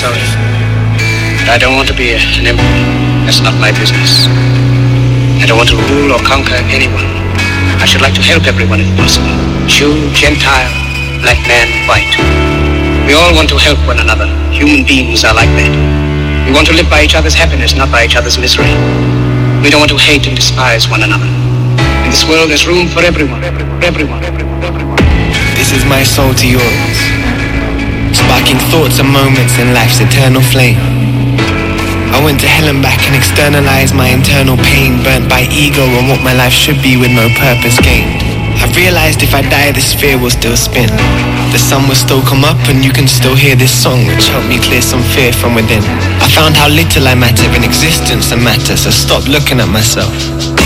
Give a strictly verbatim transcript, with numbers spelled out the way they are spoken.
sorry. But I don't want to be an emperor. That's not my business. I don't want to rule or conquer anyone. I should like to help everyone if possible. Jew, Gentile, black man, white. We all want to help one another. Human beings are like that. We want to live by each other's happiness, not by each other's misery. We don't want to hate and despise one another. In this world, there's room for everyone. Everyone. Everyone. This is my soul to yours, sparking thoughts and moments in life's eternal flame. I went to hell and back and externalized my internal pain, burnt by ego and what my life should be with no purpose gained. I realized if I die, this fear will still spin. The sun will still come up and you can still hear this song, which helped me clear some fear from within. I found how little I matter in existence and matter, so stop looking at myself.